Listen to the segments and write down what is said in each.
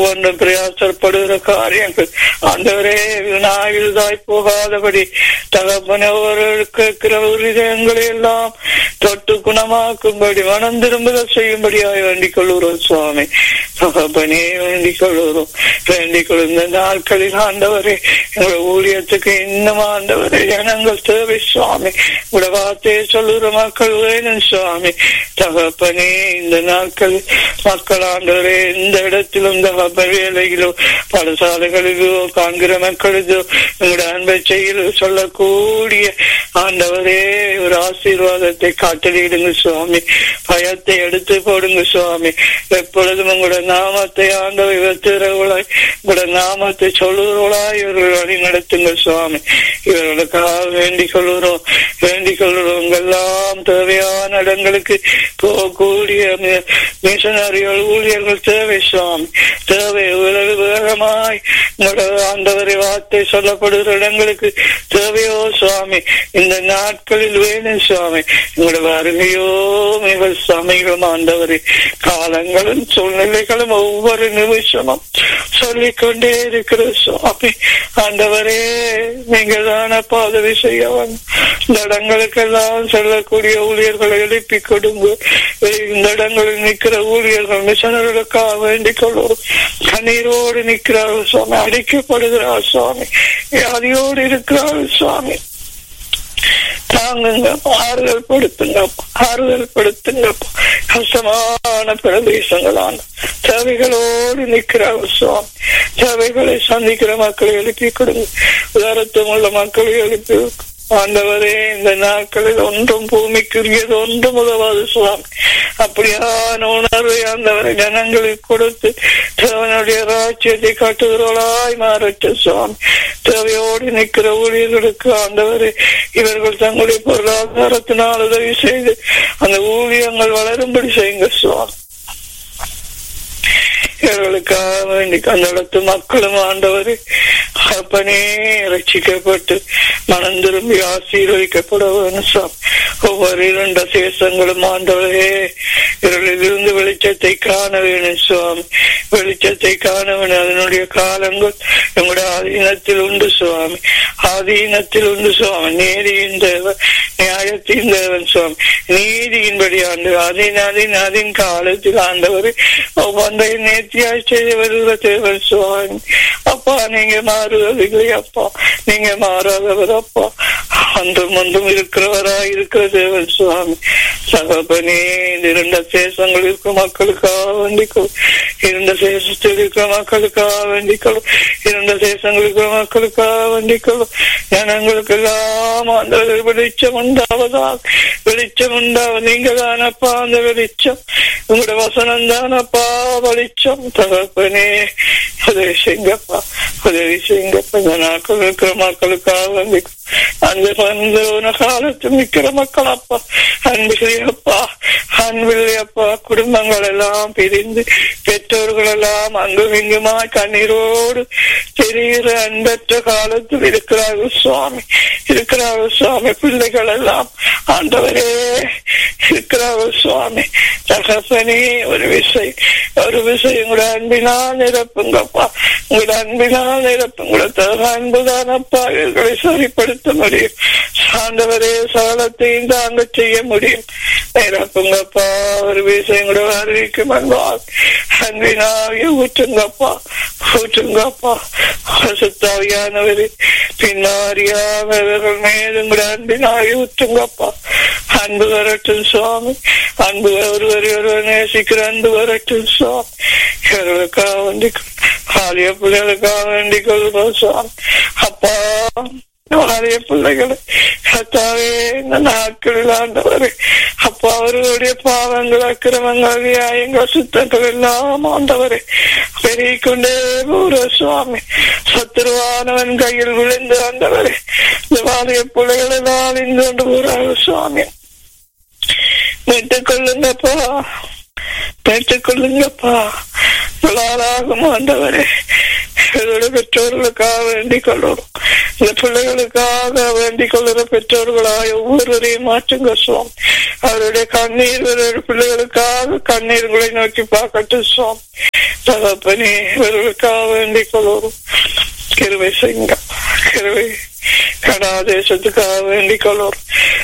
ஒன்றும் பிரயாசப்படுகிற காரியங்கள் ஆண்டவரே வினாயில்தாய் போகாதபடி தகப்பனவர்களுக்கு இருக்கிற உரிதங்களை எல்லாம் தொட்டு குணமாக்கும்படி மனம் திரும்புதல் செய்யும்படியாய் வேண்டிக் கொள்கிறோம் சுவாமி. தகப்பனே வேண்டிக் கொள்கிறோம். வேண்டிக் கொள்ளுந்த நாட்களில் ஆண்டவரே எங்கள் ஊழியத்துக்கு இன்னும் ஆண்டவரே ஜனங்கள் தேவை சுவாமி. உங்களோட வார்த்தையை சொல்லுகிற மக்கள் வேணும் சுவாமி. தகப்பனே இந்த நாட்கள் மக்கள் ஆண்டவரே எந்த இடத்திலும் வேலைகளோ பாடசாலைகளிலோ காண்கிற மக்களுக்கோ உங்களுடைய அன்பை செய்ய சொல்லக்கூடிய ஆண்டவரே ஒரு ஆசீர்வாதத்தை காட்டலிடுங்க சுவாமி. பயத்தை எடுத்து போடுங்க சுவாமி. எப்பொழுதும் உங்களோட நாமத்தை ஆண்டவை வெத்துறவளாய் உங்களோட நாமத்தை சொல்லுறவளாய் இவர்கள் வழி நடத்துங்க சுவாமி. இவர்களுக்காக வேண்டிக் கொள்கிறோம். வேண்டிக் கொள்கிறோம். எல்லாம் தேவையான இடங்களுக்கு போகக்கூடிய மிஷனரிகள் ஊழியர்கள் தேவை சுவாமி. தேவை வேகமாய் ஆண்டவரை வார்த்தை சொல்லப்படுகிற இடங்களுக்கு தேவையோ சுவாமி. இந்த நாட்களில் வேணும் சுவாமி. உங்களோட வருகையோ மிக சமீபம் ஆண்டவரே. காலங்களும் சூழ்நிலைகளும் ஒவ்வொரு நிமிஷமும் சொல்லிக்கொண்டே இருக்கிற சுவாமி. ஆண்டவரே நீங்கள் தான உதவி செய்யவன் இந்த இடங்களுக்கெல்லாம் செல்லக்கூடிய ஊழியர்களை எழுப்பி கொடுங்க. இந்த இடங்களில் நிற்கிற ஊழியர்கள் மிஷனர்களுக்காக வேண்டிக் கொள்வோம். கண்ணீரோடு நிற்கிறார்கள் சுவாமி. அடிக்கப்படுகிறார் சுவாமி. வியாதியோடு இருக்கிறார்கள் சுவாமி. தாங்குங்க, ஆறுதல் படுத்துங்க, ஆறுதல் படுத்துங்க. கஷ்டமான பிரதேசங்களான தேவைகளோடு நிற்கிறார்கள் சுவாமி. தேவைகளை சந்திக்கிற மக்களை எழுப்பி கொடுங்க. உதாரத்தம் உள்ள மக்களை எழுப்பி ஆண்டவரே இந்த நாட்களில் ஒன்றும் பூமிக்குரியது ஒன்றும் உதவாது சுவாமி. அப்படியான உணர்வை ஆண்டவரை ஜனங்களுக்கு கொடுத்து தேவனுடைய ராஜ்யத்தை காட்டுகிறவர்களாய் மாறட்டும் சுவாமி. தேவையோடு நிற்கிற ஊழியர்களுக்கு ஆண்டவரே இவர்கள் தங்களுடைய பொருளாதாரத்தினால் உதவி செய்து அந்த ஊழியங்கள் வளரும்படி செய்யுங்க சுவாமி. இவர்களுக்காக வேண்டி அந்த இடத்து மக்களும் ஆண்டவரே அப்பனே ரட்சிக்கப்பட்டு மனம் திரும்பி ஆசீர்வதிக்கப்பட வேணும் சுவாமி. ஒவ்வொரு இரண்ட சேஷங்களும் ஆண்டவரே இவர்களிலிருந்து வெளிச்சத்தை காண வேணும் சுவாமி. வெளிச்சத்தை காண வேணும். அதனுடைய காலங்கள் எங்களுடைய ஆதீனத்தில் உண்டு சுவாமி. ஆதீனத்தில் உண்டு சுவாமி. நீதியின் தேவன், நியாயத்தின் தேவன் சுவாமி. நீதியின்படி ஆண்டு அதன் காலத்தில் ஆண்டவரே ஒவ்வொன்றையும் நேர்த்தியாய் செய்து வருகிற தேவன் சுவாமி. அப்பா நீங்க மாறுவதில்லை அப்பா. நீங்க மாறாதவர் அப்பா. அன்றும் ஒன்றும் இருக்கிறவராய் இருக்கிற தேவன் சுவாமி. சகபனே இரண்ட சேஷங்கள் இருக்கிற மக்களுக்காக வேண்டிக்கொள்ளும். இரண்ட சேஷத்தில் இருக்கிற மக்களுக்காக வேண்டிக்கொள்ளும். இரண்ட சேஷங்கள் இருக்கிற மக்களுக்காக வேண்டிக்கொள்ளும். ஜனங்களுக்கு எல்லாம் அந்த வெளிச்சம் உண்டாவதா. வெளிச்சம் உண்டாவது நீங்க தானப்பா அந்த வெளிச்சம். உங்களோட வசனம் தானப்பா வெளிச்சம். தகப்பனே உதவி செய்யுங்கப்பா. உதவி செய்யுங்கப்பா. இந்த நாட்கள் இருக்கிற மக்களுக்காக வேண்டிக்கும். அந்த காலத்தில் நிற்கிற மக்கள் அப்பா அன்பில்லையப்பா. அன்பில்லையப்பா. குடும்பங்கள் எல்லாம் பிரிந்து பெற்றோர்கள் எல்லாம் அங்கும் இங்குமா கண்ணீரோடு தெரிகிற அன்பற்ற காலத்தில் இருக்கிறார்கள் சுவாமி. இருக்கிறார்கள் சுவாமி. பிள்ளைகள் எல்லாம் ஆண்டவரே இருக்கிறார்கள் சுவாமி. தகப்பனே ஒரு விசை உங்களோட அன்பினால் நிரப்புங்கப்பா. உங்களோட அன்பினால் நிரப்பு. உங்களோட அன்புதானப்பா இவர்களை சரிப்படுத்த முடியும். ஆண்டவரே சகலத்தையும் தாங்க செய்ய முடியும். நிரப்புங்கப்பா. ஒரு விஷயம் கூட அறிவிக்கும் அன்பினாக ஊற்றுங்கப்பா. ஊற்றுங்கப்பா. சுத்தாவியானவரே பின்னாரியானவர்கள் மேலும் கூட அன்பினாக ஊற்றுங்கப்பா. அன்பு வரட்டும் சுவாமி. அன்பு ஒருவர் நேசிக்கிற அன்பு வரட்டும் சுவாமி. இவர்களுக்காக வேண்டிக் ஆலய பிள்ளைகளுக்காக வேண்டிக் கொள்கிறோம் சுவாமி. அப்பா ஆலய பிள்ளைகளை கத்தாவே இந்த நாட்களில் ஆண்டவரே அப்பா அவர்களுடைய பாவங்கள் அக்கிரமங்கள் நியாயங்கள் சுத்தங்கள் எல்லாம் ஆண்டவரே பெருகிக்கொண்டே போற சுவாமி. சத்துருவானவன் கையில் விழுந்து ஆண்டவரே இந்த ஆலய பிள்ளைகள் எல்லாம் இருந்து கொண்டு போறாங்க சுவாமி. மீட்டுக் கொள்ளுங்கப்பா. பெற்றுக் கொள்ளுங்கப்பா. ஆகும் ஆண்டவரே பெற்றோர்களுக்காக வேண்டிக் கொள்ளும். இந்த பிள்ளைகளுக்காக வேண்டிக் கொள்ளுற பெற்றோர்களாய் ஒவ்வொருவரையும் மாற்றுங்க சுவாமி. அவருடைய கண்ணீர் பிள்ளைகளுக்காக கண்ணீர்களை நோக்கி பார்க்கட்டும் சுவாமி. தகப்பனே இவர்களுக்காக வேண்டிக் கொள்ளும். கிருபை செய்யுங்க. கிருபை கனடா தேசத்துக்காக வேண்டிக் கொள்ளும்.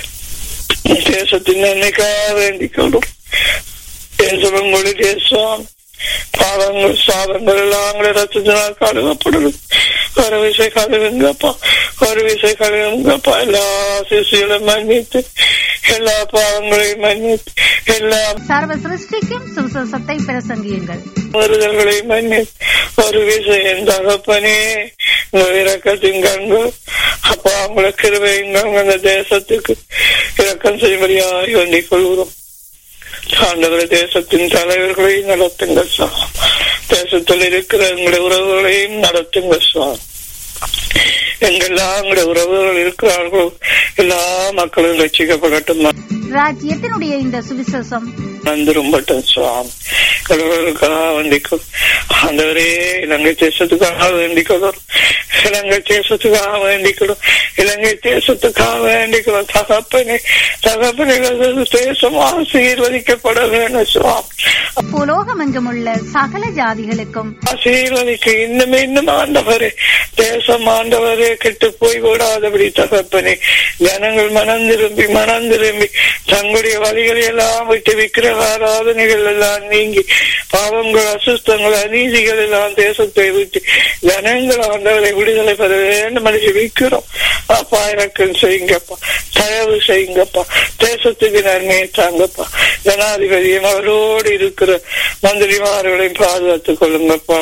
தேசத்தின் நன்மைக்காக வேண்டிக் கொள்ளும். தேசங்களுடைய தேசம் பாவங்கள் சாதங்கள் எல்லாம் ரத்தத்தினால் கழுவப்படுது. ஒரு விசை கழுவுங்கப்பா, ஒரு விசை கழுவுங்கப்பா. எல்லா சிசுகளும் மன்னித்து, எல்லா பாவங்களையும் மன்னித்து, எல்லா சர்வ சிருஷ்டிக்கும் சுவிசேஷத்தை பிரசங்கியுங்கள். வருதல்களை மன்னித்து ஒரு விசையின் தகப்பனே இரக்கத்தின் கண்கள் அப்பா அவங்களை கிருபையுங்கள். அந்த தேசத்துக்கு இரக்கம் செய்யும்படியாய் வேண்டிக் கொள்கிறோம். ஆண்டவரை தேசத்தின் தலைவர்களை நடத்துங்க சார். தேசத்தில் இருக்கிற எங்களுடைய உறவுகளையும் நடத்துங்க சார். எங்கெல்லாம் எங்களுடைய உறவுகள் இருக்கிறார்களோ எல்லா மக்களும் ரட்சிக்கப்படட்டும். ராஜ்யத்தினுடைய இந்த சுவிசேஷம் நந்திரும்பட்டும் சுவாமி. வேண்டிக்கும் ஆண்டவரே இலங்கை தேசத்துக்காக வேண்டிக்கணும். இலங்கை தேசத்துக்காக வேண்டிக்கணும். இலங்கை தேசத்துக்காக வேண்டிக்கணும். தகப்பனே தகப்பனே தேசம் ஆசீர்வதிக்கப்பட வேண்டும் சுவாமி. உலோகமெங்கும் உள்ள சகல ஜாதிகளுக்கும் ஆசீர்வதிக்க இன்னும் இன்னும் ஆண்டவரே தேசம் ஆண்டவரே கெட்டு போய் விடாதபடி தகப்பனே ஜனங்கள் மனம் திரும்பி தங்களுடைய வழிகளை எல்லாம் விட்டு விக்கிரக ஆராதனைகள் எல்லாம் நீங்கி பாவங்கள் அசுத்தங்கள் அநீதிகள் எல்லாம் தேசத்தை விட்டு ஜனங்கள் ஆண்டவரை விடுதலை பெற வேண்டும் மனுஷி விக்கிறோம். அப்பா இறக்கம் செய்யுங்கப்பா, தயவு செய்யுங்கப்பா, தேசத்துக்கு நன்மையை தாங்கப்பா. ஜனாதிபதியும் அவரோடு இருக்கிற மந்திரிமார்களையும் பாதுகாத்துக் கொள்ளுங்கப்பா.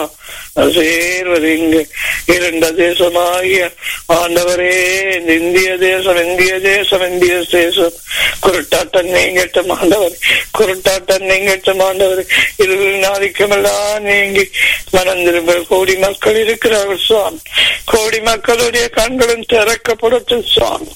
சேர்வதிங்க இரண்ட தேசமாகிய ஆண்டவரே இந்திய தேசம் குருட்டாட்டம் நீங்கட்டும் ஆண்டவர், குருட்டாட்டம் நீங்கட்டும் ஆண்டவர். இருள் நாதிக்கமெல்லாம் நீங்கி மனந்திரும்ப கோடி மக்கள் இருக்கிறார்கள் சுவாமி. கோடி மக்களுடைய கண்களும் திறக்கப்படட்டும் சுவாமி.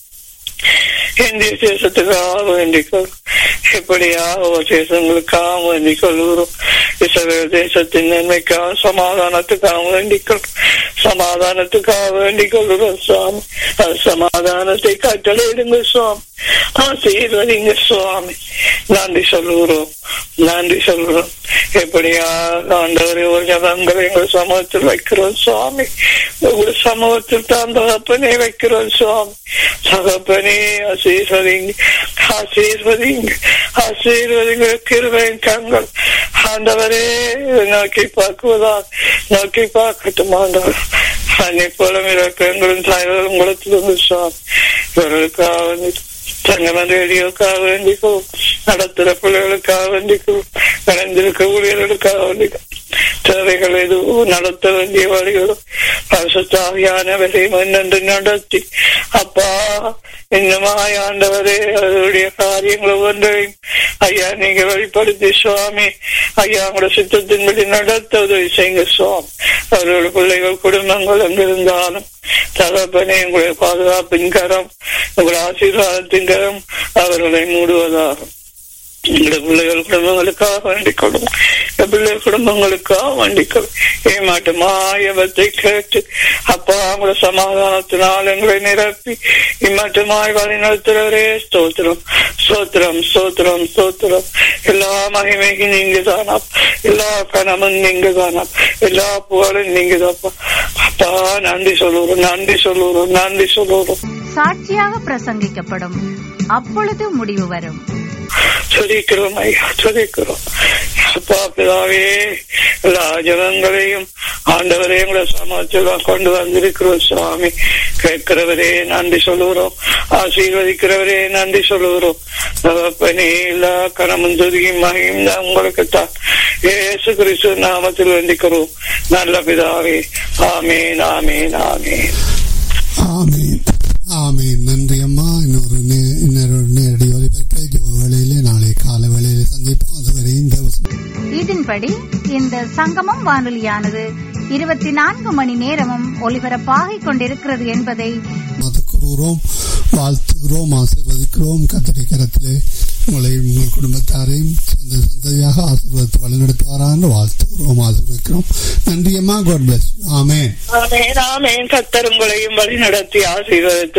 இந்திய தேசத்துக்காக வேண்டிக் கொள்ளும். எப்படியாக தேசங்களுக்காக வேண்டிக் கொள்கிறோம். இஸ்ரவேல் தேசத்தின் நன்மைக்காக சமாதானத்துக்காக வேண்டிக் கொள்ளும். சமாதானத்துக்காக வேண்டிக் கொள்கிறோம் சுவாமி. அது சமாதானத்தை கட்டளையிடுங்க சுவாமி. ஆசீர்வதிங்க சுவாமி. நன்றி சொல்லுகிறோம், நன்றி சொல்கிறோம். எப்படியா ஆண்டவரே ஒரு ஜனங்களை எங்கள் சமூகத்தில் வைக்கிறோம் சுவாமி. ஒரு சமூகத்தில் தான் தகப்பனே வைக்கிறோம் சுவாமி. தகப்பனே ஆசீர்வதிங்க, ஆசீர்வதிங்க, ஆசீர்வதிங்க. கிருபையின் கண்கள் ஆண்டவரே நோக்கி பார்க்குவதா நோக்கி பார்க்கட்டும் ஆண்டவர். அன்னை போல இறக்கங்களும் தாய்களும் உங்களத்திலிருந்து சுவாமி. இவர்களுக்காக தங்கமன் ரேடியோக்காக வேண்டிக்கோ, நடத்துகிற பிள்ளைகளுக்காக வேண்டிக்கோ, கலந்திருக்க ஊழியர்களுக்காக வேண்டிக்கோ, தேவைகள் எதுவும் நடத்த வேண்டிய வழிகளும் பரிசுத்தாவியானவரை முன்னென்று நடத்தி அப்பா இன்னுமாய் ஆண்டவரே அவருடைய காரியங்கள் ஒவ்வொன்றையும் ஐயா நீங்க வெளிப்படுத்தி சுவாமி. ஐயா உங்களோட சித்தத்தின்படி நடத்த உதவி செய்யுங்க சுவாமி. அவர்களுடைய பிள்ளைகள் குடும்பங்கள் எங்கிருந்தாலும் தகப்பனே உங்களுடைய பாதுகாப்பின் கரம், உங்களுடைய ஆசீர்வாதத்தின் கரம் அவர்களை மூடுவதாகும். எங்களுடைய பிள்ளைகள் குடும்பங்களுக்காக வேண்டிக் கொள்ளும். பிள்ளைகள் குடும்பங்களுக்காக வேண்டிக் கொள்ளும். ஏமாட்டு மாயவத்தை கேட்டு அப்பா உங்களோட சமாதானத்தினால் எங்களை நிரப்பி இம்மட்டுமாய் வழி நடத்துறவரே ஸ்தோத்திரம், ஸ்தோத்திரம், ஸ்தோத்திரம், ஸ்தோத்திரம். எல்லா மகிமைக்கும் நீங்க தானா, எல்லா கனமும் நீங்க தானா, எல்லா புகழும் நீங்க தாப்பா. அப்பா நன்றி சொல்லுறோம், நன்றி சொல்லுறோம், நன்றி சொல்லுறோம். சாட்சியாக பிரசங்கிக்கப்படும், அப்பொழுது முடிவு வரும். சொல்லிக்கிறோம் ஐயா, சொல்லிக்கிறோம். அப்பா பிதாவே எல்லா ஜனங்களையும் ஆண்டவரே உங்களை சமூகத்தில் கொண்டு வந்திருக்கிறோம் சுவாமி. கேட்கிறவரே நன்றி சொல்லுகிறோம், ஆசீர்வதிக்கிறவரே நன்றி சொல்லுகிறோம். தகப்பனே எல்லா கனமும் துதியும் மகியும் தான் உங்களுக்கு தான். இயேசு கிறிஸ்து நாமத்தில் வேண்டிக்கிறோம் நல்ல பிதாவே. ஆமீன், ஆமீன், ஆமீன், ஆமீன், ஆமீன். நன்றி அம்மா. இன்னொரு நேரடி ஒலிபரப்பை வேளையிலே நாளை காலை வேளையிலே சந்திப்போம். அதுவரை இந்த இதன்படி இந்த சங்கமம் வானொலியானது 24 மணி நேரமும் ஒலிபரப்பாகிக் கொண்டிருக்கிறது என்பதை கூறுகிறோம், வாழ்த்துகிறோம், ஆசீர்வதிக்கிறோம். ஆசீர்வதிக்கிறோம். கர்த்தருடைய கரத்திலே உங்களையும் உங்கள் குடும்பத்தாரையும் சந்ததியாக ஆசீர்வதித்து வழிநடத்துவாரான்னு வாழ்த்துகிறோம், ஆசீர்வதிக்கிறோம். நன்றி அம்மா. God bless you. ஆமென். ஆமென். ஆமென். கர்த்தர் உங்களையும் வழி நடத்தி ஆசீர்வதித்து